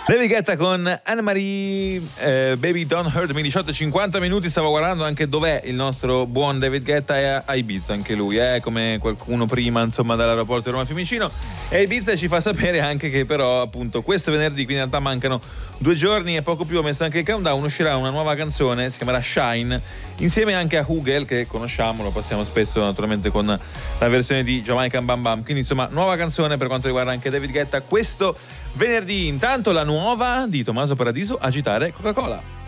David Guetta con Anne-Marie, Baby Don't Hurt Me, 18:50 minuti. Stavo guardando anche dov'è il nostro buon David Guetta, è a Ibiza anche lui, come qualcuno prima, insomma, dall'aeroporto di Roma Fiumicino. E Ibiza ci fa sapere anche che però appunto questo venerdì, quindi in realtà mancano 2 giorni e poco più, ho messo anche il countdown, uscirà una nuova canzone, si chiamerà Shine, insieme anche a Hugel, che conosciamo, lo passiamo spesso naturalmente con la versione di Jamaican Bam Bam. Quindi insomma nuova canzone per quanto riguarda anche David Guetta questo venerdì. Intanto la nuova di Tommaso Paradiso, Agitare Coca-Cola.